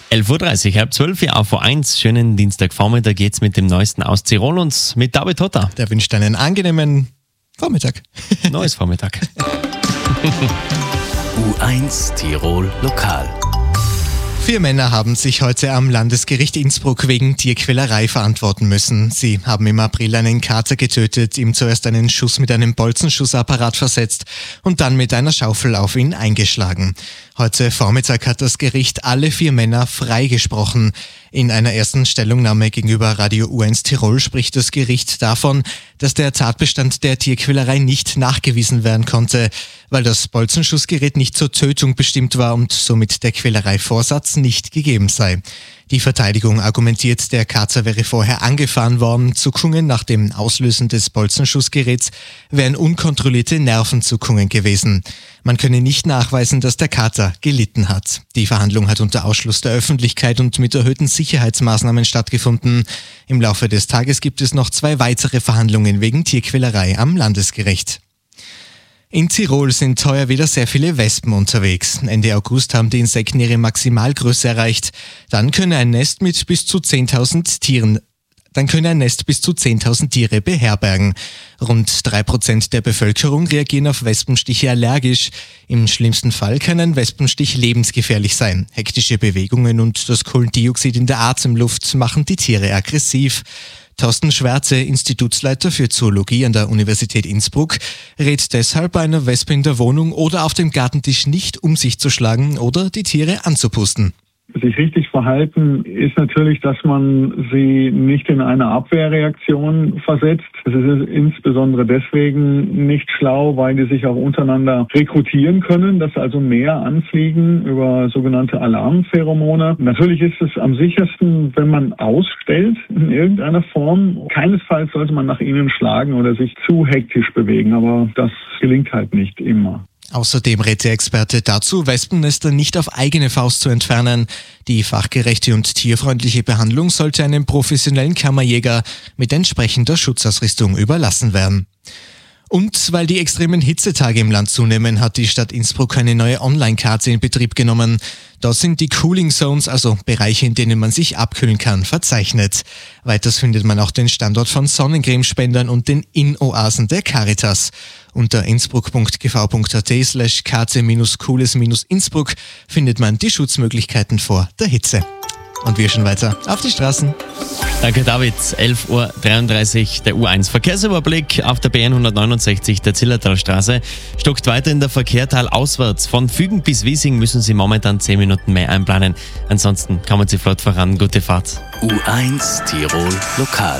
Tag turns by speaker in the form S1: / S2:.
S1: 11.30 Uhr, halb 12 Uhr auf V1. Schönen Dienstagvormittag geht's mit dem Neuesten aus Tirol und mit David Hotter.
S2: Der wünscht einen angenehmen Vormittag.
S1: Neues Vormittag.
S3: U1 Tirol Lokal.
S2: 4 Männer haben sich heute am Landesgericht Innsbruck wegen Tierquälerei verantworten müssen. Sie haben im April einen Kater getötet, ihm zuerst einen Schuss mit einem Bolzenschussapparat versetzt und dann mit einer Schaufel auf ihn eingeschlagen. Heute Vormittag hat das Gericht alle 4 Männer freigesprochen. In einer ersten Stellungnahme gegenüber Radio U1 Tirol spricht das Gericht davon, dass der Tatbestand der Tierquälerei nicht nachgewiesen werden konnte, weil das Bolzenschussgerät nicht zur Tötung bestimmt war und somit der Quälereivorsatz nicht gegeben sei. Die Verteidigung argumentiert, der Kater wäre vorher angefahren worden. Zuckungen nach dem Auslösen des Bolzenschussgeräts wären unkontrollierte Nervenzuckungen gewesen. Man könne nicht nachweisen, dass der Kater gelitten hat. Die Verhandlung hat unter Ausschluss der Öffentlichkeit und mit erhöhten Sicherheitsmaßnahmen stattgefunden. Im Laufe des Tages gibt es noch 2 weitere Verhandlungen wegen Tierquälerei am Landesgericht. In Tirol sind heuer wieder sehr viele Wespen unterwegs. Ende August haben die Insekten ihre Maximalgröße erreicht. Dann könne ein Nest bis zu 10.000 Tiere beherbergen. Rund 3% der Bevölkerung reagieren auf Wespenstiche allergisch. Im schlimmsten Fall kann ein Wespenstich lebensgefährlich sein. Hektische Bewegungen und das Kohlendioxid in der Atemluft machen die Tiere aggressiv. Thorsten Schwärze, Institutsleiter für Zoologie an der Universität Innsbruck, rät deshalb, einer Wespe in der Wohnung oder auf dem Gartentisch nicht um sich zu schlagen oder die Tiere anzupusten.
S4: Sich richtig verhalten ist natürlich, dass man sie nicht in eine Abwehrreaktion versetzt. Es ist insbesondere deswegen nicht schlau, weil die sich auch untereinander rekrutieren können, dass also mehr anfliegen über sogenannte Alarmpheromone. Natürlich ist es am sichersten, wenn man ausstellt in irgendeiner Form. Keinesfalls sollte man nach ihnen schlagen oder sich zu hektisch bewegen, aber das gelingt halt nicht immer.
S2: Außerdem rät der Experte dazu, Wespennester nicht auf eigene Faust zu entfernen. Die fachgerechte und tierfreundliche Behandlung sollte einem professionellen Kammerjäger mit entsprechender Schutzausrüstung überlassen werden. Und weil die extremen Hitzetage im Land zunehmen, hat die Stadt Innsbruck eine neue Online-Karte in Betrieb genommen. Dort sind die Cooling Zones, also Bereiche, in denen man sich abkühlen kann, verzeichnet. Weiters findet man auch den Standort von Sonnencremespendern und den Inn-Oasen der Caritas. Unter innsbruck.gv.at/karte-cooles-innsbruck findet man die Schutzmöglichkeiten vor der Hitze. Und wir schon weiter auf die Straßen.
S1: Danke David, 11.33 Uhr, der U1 Verkehrsüberblick auf der BN 169 der Zillertalstraße. Stockt weiter in der Verkehr talauswärts. Von Fügen bis Wiesing müssen Sie momentan 10 Minuten mehr einplanen. Ansonsten kommen Sie flott voran. Gute Fahrt.
S3: U1 Tirol Lokal.